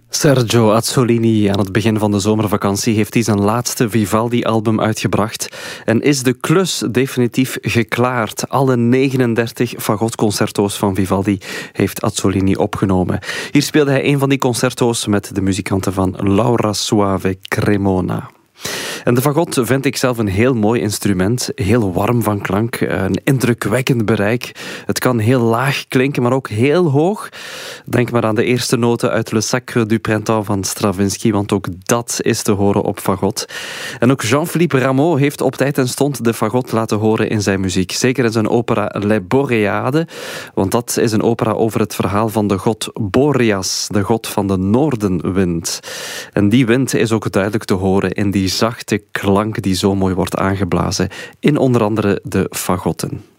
Sergio Azzolini, aan het begin van de zomervakantie, heeft hij zijn laatste Vivaldi-album uitgebracht en is de klus definitief geklaard. Alle 39 fagotconcerto's van Vivaldi heeft Azzolini opgenomen. Hier speelde hij een van die concerto's met de muzikanten van Laura Soave Cremona. En de fagot vind ik zelf een heel mooi instrument, heel warm van klank, een indrukwekkend bereik. Het kan heel laag klinken, maar ook heel hoog. Denk maar aan de eerste noten uit Le Sacre du Printemps van Stravinsky, want ook dat is te horen op fagot. En ook Jean-Philippe Rameau heeft op tijd en stond de fagot laten horen in zijn muziek. Zeker in zijn opera Les Boreades, want dat is een opera over het verhaal van de god Boreas, de god van de noordenwind. En die wind is ook duidelijk te horen in die zachte klank die zo mooi wordt aangeblazen in onder andere de fagotten.